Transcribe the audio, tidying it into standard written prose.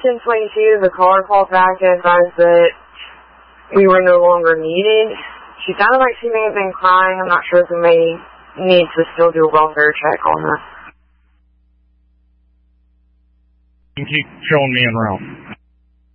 1022, the caller called back and advised that we were no longer needed. She sounded like she may have been crying. I'm not sure if we may need to still do a welfare check on her. You keep showing me en route.